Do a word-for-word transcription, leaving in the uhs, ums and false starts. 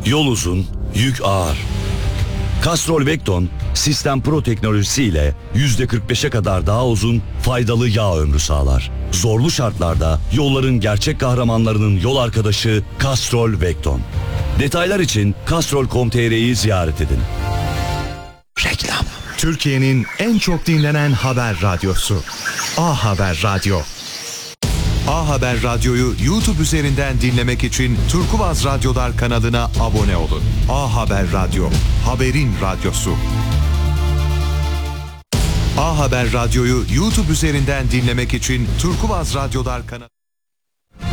Yol uzun, yük ağır. Castrol Vecton, Sistem Pro teknolojisiyle yüzde kırk beşe kadar daha uzun, faydalı yağ ömrü sağlar. Zorlu şartlarda yolların gerçek kahramanlarının yol arkadaşı Castrol Vecton. Detaylar için castrol nokta com nokta tr'yi ziyaret edin. Reklam. Türkiye'nin en çok dinlenen haber radyosu. A Haber Radyo. A Haber Radyo'yu YouTube üzerinden dinlemek için Turkuaz Radyolar kanalına abone olun. A Haber Radyo, haberin radyosu. A Haber Radyo'yu YouTube üzerinden dinlemek için Turkuaz Radyolar kanalı